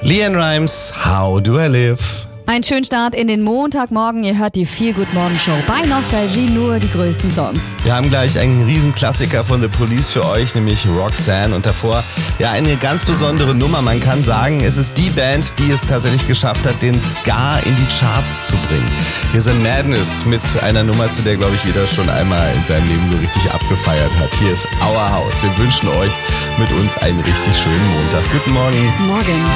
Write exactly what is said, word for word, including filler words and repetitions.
LeAnn Rimes, How Do I Live? Einen schönen Start in den Montagmorgen. Ihr hört die Feel Good Morning Show. Bei Nostalgie nur die größten Songs. Wir haben gleich einen Riesenklassiker von The Police für euch, nämlich Roxanne. Und davor ja eine ganz besondere Nummer. Man kann sagen, es ist die Band, die es tatsächlich geschafft hat, den Ska in die Charts zu bringen. Hier sind Madness mit einer Nummer, zu der, glaube ich, jeder schon einmal in seinem Leben so richtig abgefeiert hat. Hier ist Our House. Wir wünschen euch mit uns einen richtig schönen Montag. Guten Morgen. Morgen.